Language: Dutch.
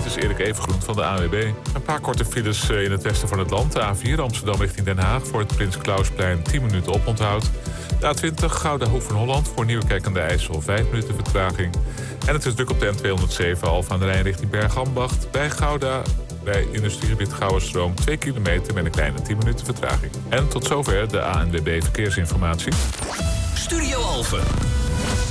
is Erik Evengroen van de ANWB. Een paar korte files in het westen van het land. De A4 Amsterdam richting Den Haag voor het Prins Klausplein 10 minuten oponthoud. De A20 Gouda Hoek van Holland voor Nieuwekerk aan de IJssel 5 minuten vertraging. En het is druk op de N207 Alphen aan de Rijn richting Bergambacht. Bij Gouda, bij industriegebied Gouwenstroom 2 kilometer met een kleine 10 minuten vertraging. En tot zover de ANWB Verkeersinformatie. Studio Alphen.